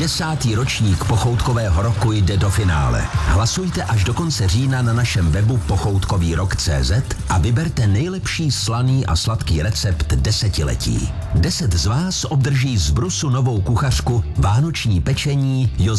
10. ročník pochoutkového roku jde do finále. Hlasujte až do konce října na našem webu pochoutkovýrok.cz a vyberte nejlepší slaný a sladký recept desetiletí. 10 z vás obdrží z Brusu novou kuchařku vánoční pečení